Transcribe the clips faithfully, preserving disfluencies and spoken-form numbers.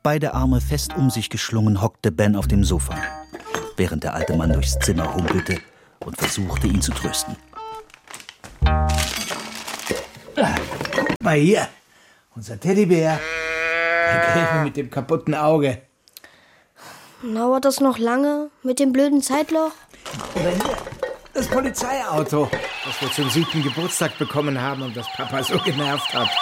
Beide Arme fest um sich geschlungen hockte Ben auf dem Sofa, während der alte Mann durchs Zimmer humpelte und versuchte, ihn zu trösten. Guck mal hier, unser Teddybär, der Gelbe mit dem kaputten Auge. Dauert das noch lange mit dem blöden Zeitloch? Oder hier, das Polizeiauto, das wir zum siebten Geburtstag bekommen haben und das Papa so genervt hat.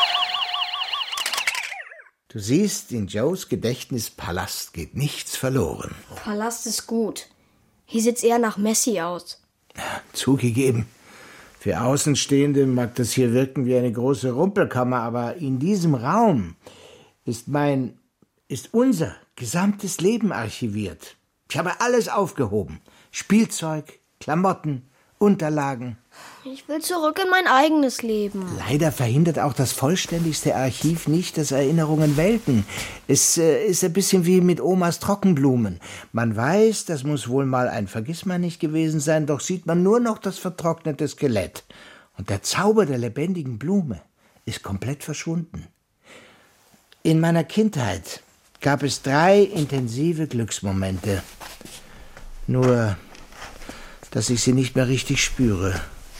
Du siehst, in Joes Gedächtnispalast geht nichts verloren. Palast ist gut. Hier sieht's eher nach Messi aus. Ja, zugegeben. Für Außenstehende mag das hier wirken wie eine große Rumpelkammer, aber in diesem Raum ist mein, ist unser gesamtes Leben archiviert. Ich habe alles aufgehoben. Spielzeug, Klamotten, Unterlagen. Ich will zurück in mein eigenes Leben. Leider verhindert auch das vollständigste Archiv nicht, dass Erinnerungen welken. Es äh, ist ein bisschen wie mit Omas Trockenblumen. Man weiß, das muss wohl mal ein Vergissmeinnicht gewesen sein, doch sieht man nur noch das vertrocknete Skelett. Und der Zauber der lebendigen Blume ist komplett verschwunden. In meiner Kindheit gab es drei intensive Glücksmomente. Nur, dass ich sie nicht mehr richtig spüre.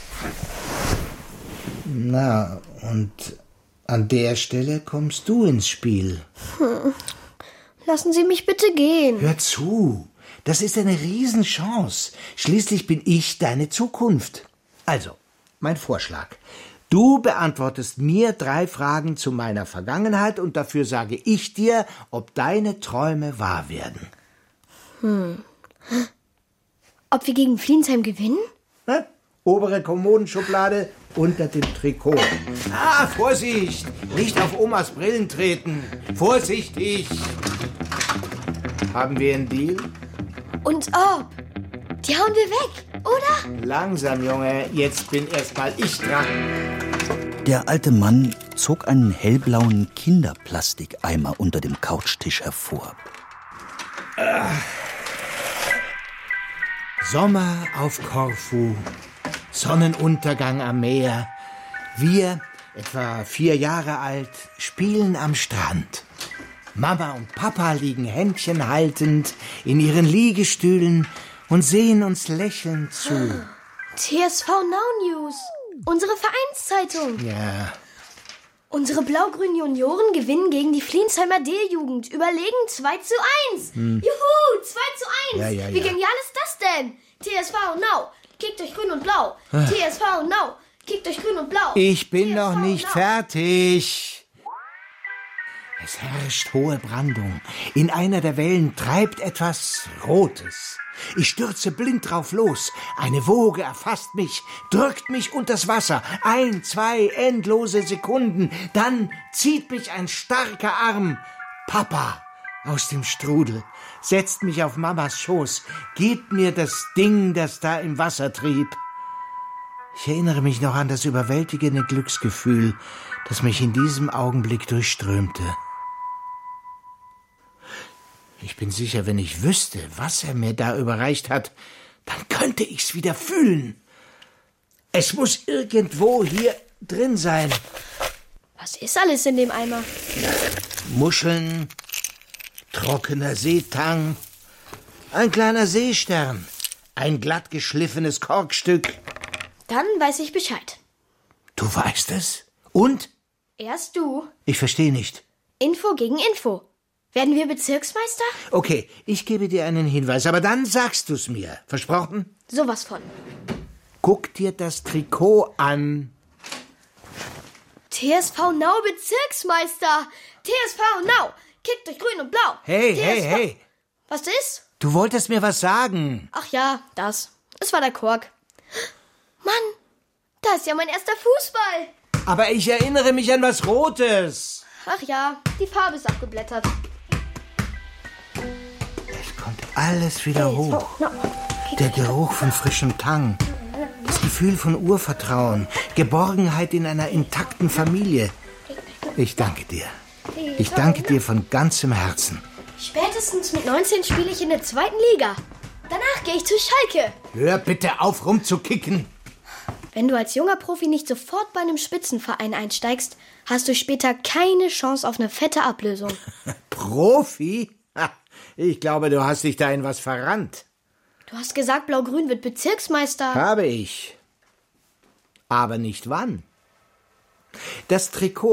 Na, und an der Stelle kommst du ins Spiel. Hm. Lassen Sie mich bitte gehen. Hör zu, das ist eine Riesenchance. Schließlich bin ich deine Zukunft. Also, mein Vorschlag. Du beantwortest mir drei Fragen zu meiner Vergangenheit und dafür sage ich dir, ob deine Träume wahr werden. Hm. Ob wir gegen Fliensheim gewinnen? Na, obere Kommodenschublade unter dem Trikot. Ah, Vorsicht! Nicht auf Omas Brillen treten. Vorsichtig! Haben wir einen Deal? Und ob? Die hauen wir weg, oder? Langsam, Junge. Jetzt bin erst mal ich dran. Der alte Mann zog einen hellblauen Kinderplastikeimer unter dem Couchtisch hervor. Ah. Sommer auf Korfu, Sonnenuntergang am Meer. Wir, etwa vier Jahre alt, spielen am Strand. Mama und Papa liegen Händchen haltend in ihren Liegestühlen und sehen uns lächelnd zu. T S V Now News, unsere Vereinszeitung. Ja. Unsere blau-grünen Junioren gewinnen gegen die Fliensheimer D-Jugend. Überlegen zwei zu eins. Hm. Juhu, zwei zu eins. Ja, ja, ja. Wie genial ist das denn? T S V Now, kickt euch grün und blau. Ah. T S V Now, kickt euch grün und blau. Ich bin T S V noch nicht Now. Fertig. Es herrscht hohe Brandung. In einer der Wellen treibt etwas Rotes. Ich stürze blind drauf los. Eine Woge erfasst mich, drückt mich unters Wasser. Ein, zwei endlose Sekunden. Dann zieht mich ein starker Arm. Papa aus dem Strudel setzt mich auf Mamas Schoß, gibt mir das Ding, das da im Wasser trieb. Ich erinnere mich noch an das überwältigende Glücksgefühl, das mich in diesem Augenblick durchströmte. Ich bin sicher, wenn ich wüsste, was er mir da überreicht hat, dann könnte ich's wieder fühlen. Es muss irgendwo hier drin sein. Was ist alles in dem Eimer? Muscheln, trockener Seetang, ein kleiner Seestern, ein glatt geschliffenes Korkstück. Dann weiß ich Bescheid. Du weißt es? Und? Erst du. Ich verstehe nicht. Info gegen Info. Werden wir Bezirksmeister? Okay, ich gebe dir einen Hinweis, aber dann sagst du's mir. Versprochen? Sowas von. Guck dir das Trikot an. T S V Now Bezirksmeister. T S V Now. Kickt durch grün und blau. Hey, T S V hey, hey. Was ist? Du wolltest mir was sagen. Ach ja, das. Es war der Kork. Mann, da ist ja mein erster Fußball. Aber ich erinnere mich an was Rotes. Ach ja, die Farbe ist abgeblättert. Es kommt alles wieder hoch. Der Geruch von frischem Tang. Das Gefühl von Urvertrauen. Geborgenheit in einer intakten Familie. Ich danke dir. Ich danke dir von ganzem Herzen. Spätestens mit neunzehn spiele ich in der zweiten Liga. Danach gehe ich zu Schalke. Hör bitte auf, rumzukicken. Wenn du als junger Profi nicht sofort bei einem Spitzenverein einsteigst, hast du später keine Chance auf eine fette Ablösung. Profi? Ha, ich glaube, du hast dich da in was verrannt. Du hast gesagt, Blau-Grün wird Bezirksmeister. Habe ich. Aber nicht wann. Das Trikot